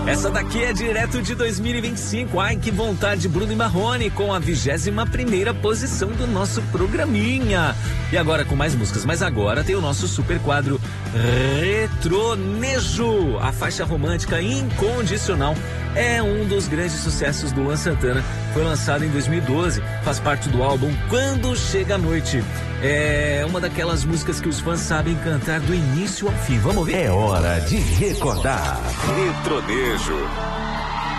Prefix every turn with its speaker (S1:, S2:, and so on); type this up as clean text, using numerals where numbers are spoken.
S1: Essa daqui é direto de 2025. Ai, que vontade, Bruno e Marrone, com a 21ª posição do nosso programinha. E agora com mais músicas, mas agora tem o nosso super quadro Retronejo. A faixa romântica Incondicional é um dos grandes sucessos do Luan Santana. Foi lançado em 2012, faz parte do álbum Quando Chega a Noite. É uma daquelas músicas que os fãs sabem cantar do início ao fim. Vamos ver?
S2: É hora de recordar.
S3: Retronejo.